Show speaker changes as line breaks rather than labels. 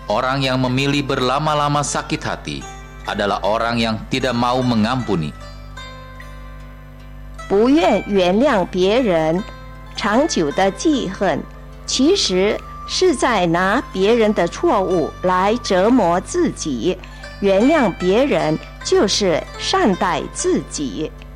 Orang yang memilih berlama-lama sakit hati adalah orang yang tidak mau mengampuni.
不愿原谅别人，长久的记恨，其实是在拿别人的错误来折磨自己。原谅别人就是善待自己。